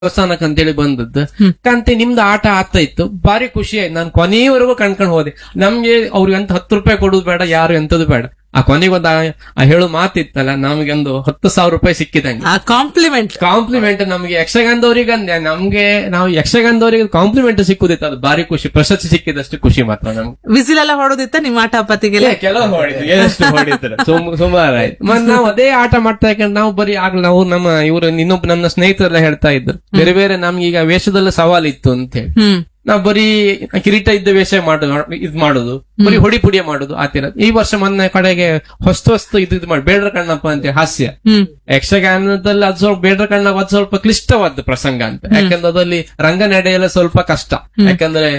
ದೇವಸ್ಥಾನಕ್ಕೆ ಅಂತೇಳಿ ಬಂದದ್ದು. ಕಾಂತಿ ನಿಮ್ದು ಆಟ ಆಗ್ತಾ ಇತ್ತು, ಭಾರಿ ಖುಷಿ ಆಯ್ತು. ನಾನು ಕೊನೆಯವರೆಗೂ ಕಣ್ಕೊಂಡ್ ಹೋದೆ. ನಮ್ಗೆ ಅವ್ರಿಗೆ ಅಂತ 10 ರೂಪಾಯಿ ಕೊಡುದು ಬೇಡ, ಯಾರು ಎಂತದು ಬೇಡ. ಆ ಕೊನೆಗೊಂದು ಹೇಳು ಮಾತಿತ್ತಲ್ಲ, ನಮ್ಗೆ ಒಂದು 10,000 ರೂಪಾಯಿ ಸಿಕ್ಕಿದಂಗೆ ಕಾಂಪ್ಲಿಮೆಂಟ್. ನಮ್ಗೆ ಯಕ್ಷಗಾನದವ್ರಿಗೆ ನಾವು ಯಕ್ಷಗಾನದವರಿಗೆ ಕಾಂಪ್ಲಿಮೆಂಟ್ ಸಿಕ್ಕುದಿತ್ತು, ಅದು ಭಾರಿ ಖುಷಿ. ಪ್ರಶಸ್ತಿ ಸಿಕ್ಕಿದಷ್ಟು ಖುಷಿ ಮಾತ್ರ ನಮ್ಗೆ. ವಿಸಿಲ್ ಎಲ್ಲ ಹೊಡೋದಿತ್ತ ನಿಮ್ಮ ಆಟ ಪತಿಗೆಲ್ಲ? ಕೆಲವು ಹೊಡಿದ್ರು, ಎಷ್ಟು ಹೊಡಿದ್ರು, ಸುಮಾರು ಆಯ್ತು. ಮತ್ತೆ ನಾವು ಅದೇ ಆಟ ಮಾಡ್ತಾ ಯಾಕಂದ್ರೆ ನಾವು ಬರೀ ಆಗ್ಲ ನಾವು ಇವರು ಇನ್ನೊಬ್ಬ ನಮ್ಮ ಸ್ನೇಹಿತರೆಲ್ಲ ಹೇಳ್ತಾ ಇದ್ರು, ಬೇರೆ ಬೇರೆ ನಮ್ಗೆ ಈಗ ವೇಷದಲ್ಲಿ ಸವಾಲಿತ್ತು ಅಂತ ಹೇಳಿ. ನಾವ್ ಬರೀ ಕಿರೀಟ ಇದ್ದ ವೇಷ ಮಾಡುದು, ಬರೀ ಹೊಡಿ ಪುಡಿಯ ಮಾಡುದು ಆತರ. ಈ ವರ್ಷ ಮೊನ್ನೆ ಕಡೆಗೆ ಹೊಸ್ತು ಇದು ಮಾಡಿ ಬೇಡ್ರ ಕಣ್ಣಪ್ಪ ಅಂತ ಹಾಸ್ಯ. ಯಕ್ಷಗಾನದಲ್ಲಿ ಅದು ಸ್ವಲ್ಪ ಬೇಡ್ರ ಕಣ್ಣಪ್ಪ ಅದು ಸ್ವಲ್ಪ ಕ್ಲಿಷ್ಟವಾದ ಪ್ರಸಂಗ ಅಂತ, ಯಾಕಂದ್ರೆ ಅದಲ್ಲಿ ರಂಗ ನಡೆಯಲ್ಲ ಸ್ವಲ್ಪ ಕಷ್ಟ. ಯಾಕಂದ್ರೆ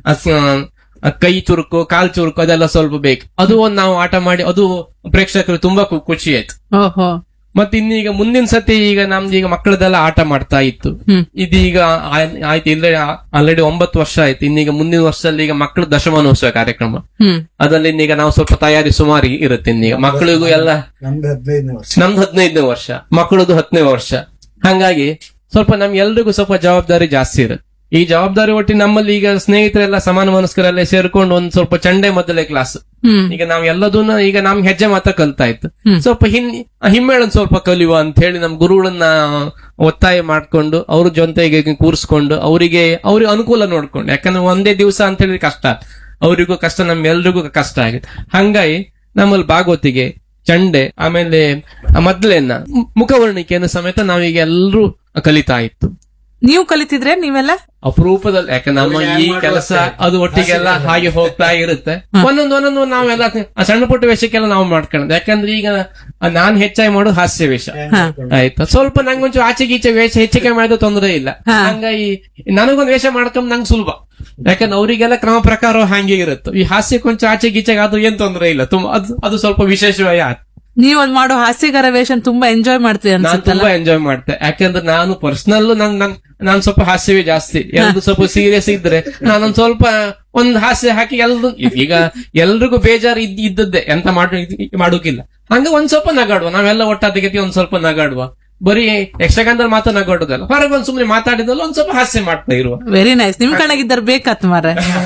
ಕೈ ಚುರುಕು, ಕಾಲ್ ಚುರುಕು ಅದೆಲ್ಲ ಸ್ವಲ್ಪ ಬೇಕು. ಅದು ಒಂದು ನಾವು ಆಟ ಮಾಡಿ ಅದು ಪ್ರೇಕ್ಷಕರು ತುಂಬಾ ಖುಷಿ ಆಯ್ತು. ಮತ್ತೆ ಇನ್ನೀಗ ಮುಂದಿನ ಸತಿ ಈಗ ನಮ್ದು ಈಗ ಮಕ್ಕಳದೆಲ್ಲ ಆಟ ಮಾಡ್ತಾ ಇತ್ತು. ಇದೀಗ ಆಯ್ತು, ಇಲ್ಲೇ ಆಲ್ರೆಡಿ 9 ವರ್ಷ ಆಯ್ತು. ಇನ್ನೀಗ ಮುಂದಿನ ವರ್ಷದಲ್ಲಿ ಈಗ ಮಕ್ಕಳ ದಶಮಾನೋತ್ಸವ ಕಾರ್ಯಕ್ರಮ, ಅದರಲ್ಲಿ ಇನ್ನೀಗ ನಾವು ಸ್ವಲ್ಪ ತಯಾರಿ ಸುಮಾರು ಇರುತ್ತೆ. ಇನ್ನೀಗ ಮಕ್ಕಳಿಗೂ ಎಲ್ಲ ನಮ್ದು 15ನೇ ವರ್ಷ, ಮಕ್ಕಳದು 10ನೇ ವರ್ಷ. ಹಂಗಾಗಿ ಸ್ವಲ್ಪ ನಮ್ಗೆಲ್ರಿಗೂ ಸ್ವಲ್ಪ ಜವಾಬ್ದಾರಿ ಜಾಸ್ತಿ ಇರುತ್ತೆ. ಈ ಜವಾಬ್ದಾರಿ ಒಟ್ಟಿ ನಮ್ಮಲ್ಲಿ ಈಗ ಸ್ನೇಹಿತರೆಲ್ಲ ಸಮಾನ ಮನಸ್ಕರಲ್ಲೇ ಸೇರ್ಕೊಂಡು ಒಂದ್ ಸ್ವಲ್ಪ ಚಂಡೆ ಮೊದಲೇ ಕ್ಲಾಸ್. ಈಗ ನಾವ್ ಎಲ್ಲದನ್ನ ಈಗ ನಮ್ಗೆ ಹೆಜ್ಜೆ ಮಾತ್ರ ಕಲ್ತಾ ಇತ್ತು. ಸ್ವಲ್ಪ ಹಿಮ್ಮೇಳನ್ ಸ್ವಲ್ಪ ಕಲಿಯುವ ಅಂತ ಹೇಳಿ ನಮ್ ಗುರುಗಳನ್ನ ಒತ್ತಾಯ ಮಾಡ್ಕೊಂಡು ಅವ್ರ ಜೊತೆಗೆ ಕೂರಿಸ್ಕೊಂಡು ಅವ್ರಿಗೆ ಅನುಕೂಲ ನೋಡ್ಕೊಂಡು, ಯಾಕಂದ್ರೆ ಒಂದೇ ದಿವಸ ಅಂತ ಹೇಳಿ ಕಷ್ಟ, ಅವರಿಗೂ ಕಷ್ಟ, ನಮ್ಗೆಲ್ರಿಗೂ ಕಷ್ಟ ಆಗಿದೆ. ಹಂಗಾಗಿ ನಮ್ಮಲ್ಲಿ ಭಾಗವತಿಗೆ, ಚಂಡೆ, ಆಮೇಲೆ ಮೊದಲೇನ ಮುಖವರ್ಣಿಕೆಯನ್ನು ಸಮೇತ ನಾವೀಗ ಎಲ್ಲರೂ ಕಲಿತಾ ಇತ್ತು. ನೀವು ಕಲಿತಿದ್ರೆ ನೀವೆಲ್ಲ ಅಪರೂಪದಲ್ಲಿ, ಯಾಕಂದ್ರೆ ನಮ್ಮ ಈ ಕೆಲಸ ಅದು ಒಟ್ಟಿಗೆಲ್ಲ ಹಾಗೆ ಹೋಗ್ತಾ ಇರುತ್ತೆ. ಒಂದೊಂದು ನಾವೆಲ್ಲ ಸಣ್ಣ ಪುಟ್ಟ ವೇಷಕ್ಕೆಲ್ಲ ನಾವು ಮಾಡ್ಕೊಳ್ಳೋದು. ಯಾಕಂದ್ರೆ ಈಗ ನಾನ್ ಹೆಚ್ಚಾಗಿ ಮಾಡೋದು ಹಾಸ್ಯ ವೇಷ ಆಯ್ತಾ. ಸ್ವಲ್ಪ ನಂಗೊಂಚು ಆಚೆ ಗೀಚೆ ವೇಷ ಹೆಚ್ಚಿಗೆ ಮಾಡಿದ ತೊಂದರೆ ಇಲ್ಲ. ಹಂಗಾಗಿ ನನಗೊಂದು ವೇಷ ಮಾಡ್ಕೊಂಡ್ ನಂಗೆ ಸುಲಭ, ಯಾಕಂದ್ರೆ ಅವರಿಗೆಲ್ಲ ಕ್ರಮ ಪ್ರಕಾರ ಹಂಗೆ ಇರುತ್ತೆ. ಈ ಹಾಸ್ಯ ಕೊಂಚ ಆಚೆ ಗೀಚೆಗೆ ಅದು ಏನ್ ತೊಂದರೆ ಇಲ್ಲ, ತುಂಬಾ ಅದು ಸ್ವಲ್ಪ ವಿಶೇಷವಾಗಿ ಆಯ್ತು. ನೀವು ಮಾಡೋ ಹಾಸ್ಯಗಾರ ವೇಷ ತುಂಬಾ ಎಂಜಾಯ್ ಮಾಡ್ತೀವಿ. ನಾನು ತುಂಬಾ ಎಂಜಾಯ್ ಮಾಡ್ತೆ, ಯಾಕಂದ್ರೆ ನಾನು ಪರ್ಸನಲ್ ನಾನ್ ಸ್ವಲ್ಪ ಹಾಸ್ಯವೇ ಜಾಸ್ತಿ. ಎಲ್ರು ಸ್ವಲ್ಪ ಸೀರಿಯಸ್ ಇದ್ರೆ ನಾನೊಂದ್ ಸ್ವಲ್ಪ ಒಂದ್ ಹಾಸ್ಯ ಹಾಕಿ ಈಗ ಎಲ್ರಿಗೂ ಬೇಜಾರು ಇದ್ದದ್ದೇ, ಎಂತ ಮಾಡೋಕಿಲ್ಲ. ಹಂಗ ಒಂದ್ ಸ್ವಲ್ಪ ನಗಾಡುವ, ನಾವೆಲ್ಲ ಒಟ್ಟಾದಗತಿ ಒಂದ್ ಸ್ವಲ್ಪ ನಗಾಡುವ. ಬರೀ ಯಕ್ಷಗಾನದಲ್ಲಿ ಮಾತ್ರ ನಗಾಡುದಲ್ಲ, ಹೊರಗೆ ಒಂದ್ ಸುಮ್ನೆ ಮಾತಾಡಿದಲ್ಲ ಒಂದ್ ಸ್ವಲ್ಪ ಹಾಸ್ಯ ಮಾಡ್ತಾ ಇರುವ. Very nice. ನಿಮ್ ಕಣಗಿದ್ದಾರೆ ಬೇಕತ್ ಮಾರ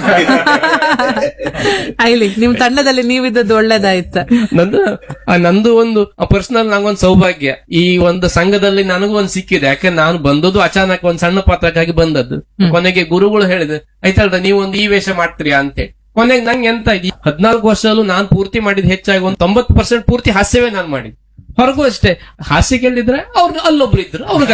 ಐಲಿ ನಿಮ್ ತಂಡದಲ್ಲಿ ನೀವಿದ್ದದ್ದು ಒಳ್ಳೇದಾಯ್ತು. ನಂದು ಒಂದು ಪರ್ಸನಲ್ ನಂಗೊಂದು ಸೌಭಾಗ್ಯ, ಈ ಒಂದು ಸಂಘದಲ್ಲಿ ನನಗೂ ಒಂದ್ ಸಿಕ್ಕಿದೆ. ಯಾಕಂದ್ರೆ ನಾನು ಬಂದದ್ದು ಅಚಾನಕ್ ಒಂದ್ ಸಣ್ಣ ಪಾತ್ರಕ್ಕಾಗಿ ಬಂದದ್ದು. ಕೊನೆಗೆ ಗುರುಗಳು ಹೇಳಿದೆ, ಆಯ್ತಲ್ರ ನೀವೊಂದು ಈ ವೇಷ ಮಾಡ್ತೀರಾ ಅಂತೇಳಿ. ಕೊನೆಗೆ ನಂಗೆ ಎಂತ ಇದೆ, 14 ವರ್ಷದಲ್ಲೂ ನಾನ್ ಪೂರ್ತಿ ಮಾಡಿದ್ ಹೆಚ್ಚಾಗಿ ಒಂದು 90% ಪೂರ್ತಿ ಹಾಸ್ಯವೇ ನಾನು ಮಾಡಿದ್. ಹೊರಗೂ ಅಷ್ಟೇ ಹಾಸ್ಯ ಕೇಳಿದ್ರೆ ಅವ್ರು ಅಲ್ಲೊಬ್ರು ಇದ್ರು, ಅವ್ರು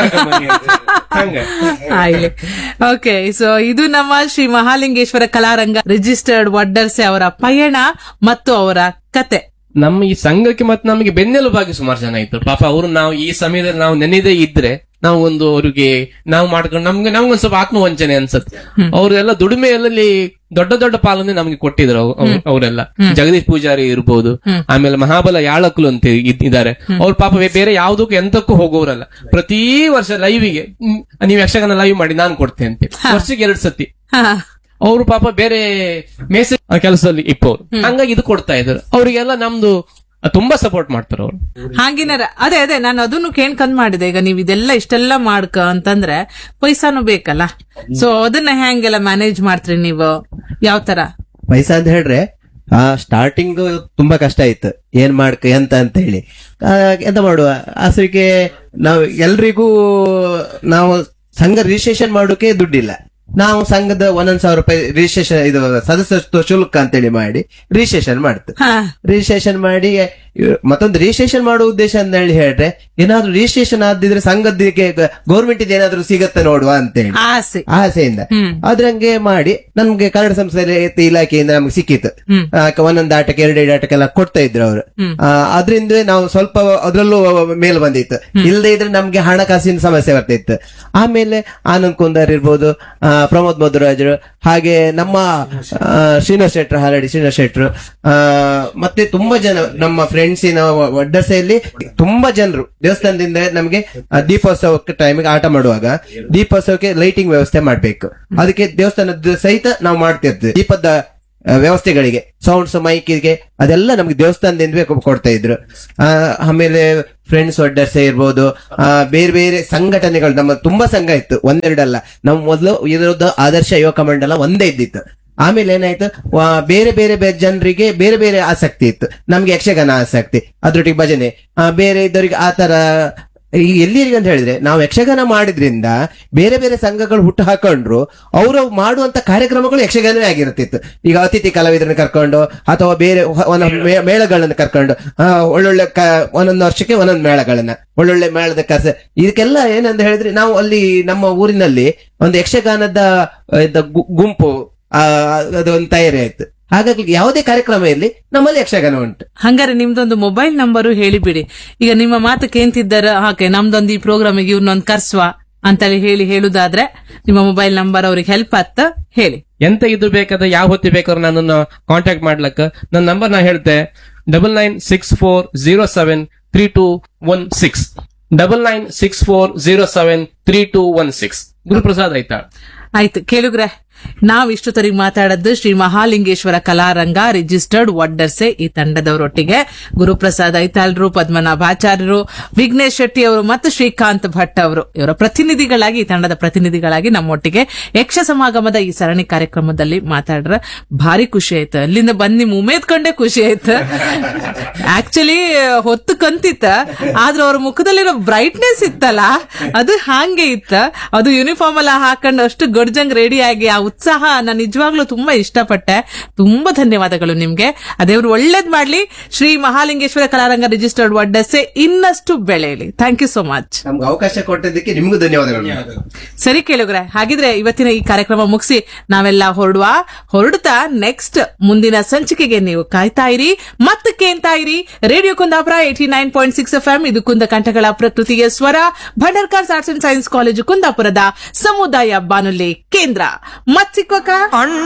ಹಂಗೆ. ಓಕೆ, ಸೊ ಇದು ನಮ್ಮ ಶ್ರೀ ಮಹಾಲಿಂಗೇಶ್ವರ ಕಲಾರಂಗ ರಿಜಿಸ್ಟರ್ಡ್ ವಡ್ಡರ್ಸೆ ಅವರ ಪಯಣ ಮತ್ತು ಅವರ ಕತೆ. ನಮ್ಮ ಈ ಸಂಘಕ್ಕೆ ಮತ್ತೆ ನಮಗೆ ಬೆನ್ನೆಲುಬಾಗಿ ಸುಮಾರು ಜನ ಇದ್ರು. ಪಾಪ ಅವರು ನಾವು ಈ ಸಮಯದಲ್ಲಿ ನಾವು ನೆನೆದೇ ಇದ್ರೆ ನಾವು ಒಂದು ಅವ್ರಿಗೆ ನಾವು ಮಾಡ್ಕೊಂಡು ನಮ್ಗೊಂದ್ ಸ್ವಲ್ಪ ಆತ್ಮವಂಚನೆ ಅನ್ಸತ್ತೆ. ಅವ್ರೆಲ್ಲ ದುಡಿಮೆಯಲ್ಲಿ ದೊಡ್ಡ ದೊಡ್ಡ ಪಾಲನೆ ನಮ್ಗೆ ಕೊಟ್ಟಿದ್ರು ಅವರೆಲ್ಲ. ಜಗದೀಶ್ ಪೂಜಾರಿ ಇರ್ಬೋದು, ಆಮೇಲೆ ಮಹಾಬಲ ಯಾಳಕ್ಲು ಅಂತ ಇದ್ದಾರೆ. ಅವ್ರ ಪಾಪ ಬೇರೆ ಯಾವ್ದಕ್ಕೂ ಎಂತಕ್ಕೂ ಹೋಗೋರಲ್ಲ. ಪ್ರತಿ ವರ್ಷ ಲೈವಿಗೆ ನೀವು ಯಕ್ಷಗಾನ ಲೈವ್ ಮಾಡಿ ನಾನು ಕೊಡ್ತೇನೆ ಅಂತ ವರ್ಷಕ್ಕೆ 2 ಸತಿ. ಅವರು ಪಾಪ ಬೇರೆ ಮೇಸೆ ಕೆಲಸದಲ್ಲಿ ಇಪ್ಪವ್ರು, ಹಂಗಾಗಿ ಇದು ಕೊಡ್ತಾ ಇದ್ರು. ಅವರಿಗೆಲ್ಲ ನಮ್ದು ತುಂಬಾ ಸಪೋರ್ಟ್ ಮಾಡ್ತಾರೆ ಅವರು. ಹಾಗಿನಾರ ಅದೇ ನಾನು ಅದನ್ನು ಕೇಳ್ಕೊಂಡ್ ಮಾಡಿದೆ. ಈಗ ನೀವ್ ಇದೆಲ್ಲ ಇಷ್ಟೆಲ್ಲ ಮಾಡ್ಕ ಅಂತಂದ್ರೆ ಪೈಸಾನು ಬೇಕಲ್ಲ, ಸೊ ಅದನ್ನ ಹೆಂಗೆಲ್ಲ ಮ್ಯಾನೇಜ್ ಮಾಡ್ತೀರಿ ನೀವು? ಯಾವ ತರ ಪೈಸಾ ಅಂತ ಹೇಳ್ರೆ ಸ್ಟಾರ್ಟಿಂಗ್ ತುಂಬಾ ಕಷ್ಟ ಆಯ್ತು, ಏನ್ ಎಂತ ಅಂತ ಹೇಳಿ. ಎಂತ ಮಾಡುವ ಆಸರಿಗೆ ನಾವು ಎಲ್ರಿಗೂ ನಾವು ಸಂಘ ರಿಜಿಸ್ಟ್ರೇಷನ್ ಮಾಡೋಕೆ ದುಡ್ಡಿಲ್ಲ. ನಾವು ಸಂಘದ 1,000 ರೂಪಾಯಿ ರಿಜಿಸ್ಟ್ರೇಷನ್ ಇದು ಸದಸ್ಯತ್ವ ಶುಲ್ಕ ಅಂತೇಳಿ ಮಾಡಿ ರಿಜಿಸ್ಟ್ರೇಷನ್ ಮಾಡ್ತು. ರಿಜಿಸ್ಟ್ರೇಷನ್ ಮಾಡಿ ಮತ್ತೊಂದು ರಿಜಿಸ್ಟ್ರೇಷನ್ ಮಾಡೋ ಉದ್ದೇಶ ಅಂತ ಹೇಳಿ ಹೇಳ್ರೆ, ಏನಾದ್ರು ರಿಜಿಸ್ಟ್ರೇಷನ್ ಆದಿದ್ರೆ ಸಂಘದಕ್ಕೆ ಗೌರ್ಮೆಂಟ್ ಇದು ಏನಾದ್ರು ಸಿಗತ್ತೆ ನೋಡುವ ಅಂತೇಳಿ ಆಸೆಯಿಂದ ಅದ್ರಂಗೆ ಮಾಡಿ ನಮ್ಗೆ ಕನ್ನಡ ಸಂಸ್ಕೃತಿ ಇಲಾಖೆಯಿಂದ ನಮ್ಗೆ ಸಿಕ್ಕಿತ್ತು. ಒಂದೊಂದು ಆಟಕ್ಕೆ 2 ಆಟಕ್ಕೆಲ್ಲ ಕೊಡ್ತಾ ಇದ್ರು ಅವರು. ಅದ್ರಿಂದ ನಾವು ಸ್ವಲ್ಪ ಅದ್ರಲ್ಲೂ ಮೇಲ್ ಬಂದಿತ್ತು. ಇಲ್ಲದೆ ಇದ್ರೆ ನಮ್ಗೆ ಹಣಕಾಸಿನ ಸಮಸ್ಯೆ ಬರ್ತಾ ಇತ್ತು. ಆಮೇಲೆ ಆನಂದ್ ಕುಂದರ್ ಇರ್ಬೋದು, ಪ್ರಮೋದ್ ಮಧುರಾಜರು, ಹಾಗೆ ನಮ್ಮ ಶ್ರೀನಿವಾಸ್ ಶೆಟ್ರು, ಹಾಲಡಿ ಶ್ರೀನಿವಾಸ್ ಶೆಟ್ರು, ಮತ್ತೆ ತುಂಬಾ ಜನ ನಮ್ಮ ಫ್ರೆಂಡ್ಸಿನ ವಡ್ಡಸೆಯಲ್ಲಿ ತುಂಬಾ ಜನರು ದೇವಸ್ಥಾನದಿಂದ ನಮ್ಗೆ ದೀಪೋತ್ಸವಕ್ಕೆ ಟೈಮಿಗೆ ಆಟ ಮಾಡುವಾಗ ದೀಪೋತ್ಸವಕ್ಕೆ ಲೈಟಿಂಗ್ ವ್ಯವಸ್ಥೆ ಮಾಡ್ಬೇಕು. ಅದಕ್ಕೆ ದೇವಸ್ಥಾನದ ಸಹಿತ ನಾವು ಮಾಡ್ತಿರ್ತೀವಿ. ದೀಪದ ವ್ಯವಸ್ಥೆಗಳಿಗೆ, ಸೌಂಡ್ಸ್ ಮೈಕಿಗೆ ಅದೆಲ್ಲ ನಮ್ಗೆ ದೇವಸ್ಥಾನದಿಂದವೇ ಕೊಡ್ತಾ ಇದ್ರು. ಆಮೇಲೆ ಫ್ರೆಂಡ್ಸ್ ಒಡ್ಡರ್ಸ್ ಇರ್ಬೋದು, ಬೇರೆ ಬೇರೆ ಸಂಘಟನೆಗಳು ನಮ್ಮ ತುಂಬಾ ಸಂಘ ಇತ್ತು, ಒಂದೆರಡಲ್ಲ. ನಮ್ಮ ಮೊದಲು ಇರೋದು ಆದರ್ಶ ಯುವಕ ಮಂಡಲ ಒಂದೇ ಇದ್ದಿತ್ತು. ಆಮೇಲೆ ಏನಾಯ್ತು, ಬೇರೆ ಬೇರೆ ಬೇರೆ ಜನರಿಗೆ ಬೇರೆ ಬೇರೆ ಆಸಕ್ತಿ ಇತ್ತು. ನಮ್ಗೆ ಯಕ್ಷಗಾನ ಆಸಕ್ತಿ, ಅದ್ರೊಟ್ಟಿಗೆ ಭಜನೆ, ಬೇರೆ ಇದ್ದವರಿಗೆ ಆತರ. ಈಗ ಎಲ್ಲಿರಿಗೆ ಅಂತ ಹೇಳಿದ್ರೆ, ನಾವು ಯಕ್ಷಗಾನ ಮಾಡಿದ್ರಿಂದ ಬೇರೆ ಬೇರೆ ಸಂಘಗಳು ಹುಟ್ಟು ಹಾಕೊಂಡ್ರು ಅವರು ಮಾಡುವಂತ ಕಾರ್ಯಕ್ರಮಗಳು ಯಕ್ಷಗಾನವೇ ಆಗಿರುತ್ತಿತ್ತು. ಈಗ ಅತಿಥಿ ಕಲಾವಿದರನ್ನ ಕರ್ಕೊಂಡು ಅಥವಾ ಬೇರೆ ಮೇಳಗಳನ್ನ ಕರ್ಕೊಂಡು ಒಳ್ಳೊಳ್ಳೆ ಒಂದೊಂದು ವರ್ಷಕ್ಕೆ ಒಂದೊಂದು ಮೇಳಗಳನ್ನ ಒಳ್ಳೊಳ್ಳೆ ಮೇಳದ ಇದಕ್ಕೆಲ್ಲ ಏನಂತ ಹೇಳಿದ್ರೆ, ನಾವು ಅಲ್ಲಿ ನಮ್ಮ ಊರಿನಲ್ಲಿ ಒಂದು ಯಕ್ಷಗಾನದ ಗುಂಪು ಅದೊಂದು ತಯಾರಿ ಆಯ್ತು. ಹಾಗಾಗಿ ಯಾವುದೇ ಕಾರ್ಯಕ್ರಮ ಇರಲಿ ನಮ್ಮಲ್ಲಿ ಯಕ್ಷಗಾನ ಉಂಟು. ಹಂಗಾರೆ ನಿಮ್ದೊಂದು ಮೊಬೈಲ್ ನಂಬರು ಹೇಳಿಬಿಡಿ. ಈಗ ನಿಮ್ಮ ಮಾತು ಕೇಂತಿದ್ದಾರ, ಹಾಗೆ ನಮ್ದೊಂದು ಈ ಪ್ರೋಗ್ರಾಮಿಗೆ ಇವ್ರನ್ನೊಂದು ಕರ್ಸುವ ಅಂತೇಳಿ ಹೇಳುದಾದ್ರೆ ನಿಮ್ಮ ಮೊಬೈಲ್ ನಂಬರ್ ಅವ್ರಿಗೆ ಹೆಲ್ಪ್ ಆತ ಹೇಳಿ. ಎಂತ ಇದು ಬೇಕಾದ್ರೆ ಯಾವ ಹೊತ್ತಿ ಬೇಕಾದ್ರೆ ನನ್ನನ್ನು ಕಾಂಟ್ಯಾಕ್ಟ್ ಮಾಡ್ಲಕ್ಕ ನನ್ನ ನಂಬರ್ ನಾ ಹೇಳ್ತೆ 9964073216 9964073216. ಗುರುಪ್ರಸಾದ್ ಆಯ್ತಾ? ಆಯ್ತು ಕೇಳುಗ್ರೆ, ನಾವ್ ಇಷ್ಟೊತ್ತರಿಗೆ ಮಾತಾಡದ್ದು ಶ್ರೀ ಮಹಾಲಿಂಗೇಶ್ವರ ಕಲಾರಂಗ ರಿಜಿಸ್ಟರ್ಡ್ ಒಡ್ಡರ್ಸೆ ಈ ತಂಡದವರೊಟ್ಟಿಗೆ ಗುರುಪ್ರಸಾದ್ ಐತಾಳ್ರು, ಪದ್ಮನಾಭಾಚಾರ್ಯರು, ವಿಘ್ನೇಶ್ ಶೆಟ್ಟಿ ಅವರು ಮತ್ತು ಶ್ರೀಕಾಂತ್ ಭಟ್ ಅವರು ಇವರ ಪ್ರತಿನಿಧಿಗಳಾಗಿ, ಈ ತಂಡದ ಪ್ರತಿನಿಧಿಗಳಾಗಿ ನಮ್ಮೊಟ್ಟಿಗೆ ಯಕ್ಷ ಸಮಾಗಮದ ಈ ಸರಣಿ ಕಾರ್ಯಕ್ರಮದಲ್ಲಿ ಮಾತಾಡ್ರ. ಭಾರಿ ಖುಷಿ ಆಯ್ತು. ಅಲ್ಲಿಂದ ಬಂದ್ ನಿಮ್ ಉಮೇದ್ಕೊಂಡೆ ಖುಷಿ ಆಯ್ತು. ಆಕ್ಚುಲಿ ಹೊತ್ತು ಕಂತಿತ್ತ, ಆದ್ರೆ ಅವ್ರ ಮುಖದಲ್ಲಿರೋ ಬ್ರೈಟ್ನೆಸ್ ಇತ್ತಲ್ಲ ಅದು ಹಾಗೆ ಇತ್ತ. ಅದು ಯೂನಿಫಾರ್ಮ್ ಎಲ್ಲ ಹಾಕೊಂಡು ಅಷ್ಟು ಗಡ್ಜಂಗ್ ರೆಡಿ ಆಗಿ ಆ ಉತ್ಸಾಹ ನಾನು ನಿಜವಾಗ್ಲೂ ತುಂಬಾ ಇಷ್ಟಪಟ್ಟೆ. ತುಂಬಾ ಧನ್ಯವಾದಗಳು ನಿಮ್ಗೆ. ಅದೇವ್ರು ಒಳ್ಳೇದ್ ಮಾಡ್ಲಿ. ಶ್ರೀ ಮಹಾಲಿಂಗೇಶ್ವರ ಕಲಾರಂಗ ರಿಜಿಸ್ಟರ್ಡ್ ಒಡ್ಡರ್ಸೆ ಇನ್ನಷ್ಟು ಬೆಳೆಯಲಿ. Thank you so much. ನಮ್ಗೆ ಅವಕಾಶ ಕೊಟ್ಟಿದ್ದಕ್ಕೆ ನಿಮ್ಗೂ ಧನ್ಯವಾದಗಳು. ಸರಿ ಕೇಳುಗ್ರೆ, ಹಾಗಿದ್ರೆ ಇವತ್ತಿನ ಈ ಕಾರ್ಯಕ್ರಮ ಮುಗಿಸಿ ನಾವೆಲ್ಲ ಹೊರಡುತ್ತಾ ನೆಕ್ಸ್ಟ್ ಮುಂದಿನ ಸಂಚಿಕೆಗೆ ನೀವು ಕಾಯ್ತಾ ಇರಿ, ಮತ್ತೆ ಕೇಳ್ತಾ ಇರಿ. Radio Kundapura 89.6 FM. ಇದು ಕುಂದ ಕಂಠಗಳ ಪ್ರಕೃತಿಗೆ ಸ್ವರ. Bhandarkar arts and science college ಕುಂದಾಪುರದ ಸಮುದಾಯ ಬಾನುಲಿ ಕೇಂದ್ರ. ಮತ್ ಸಿಕ್ವಕ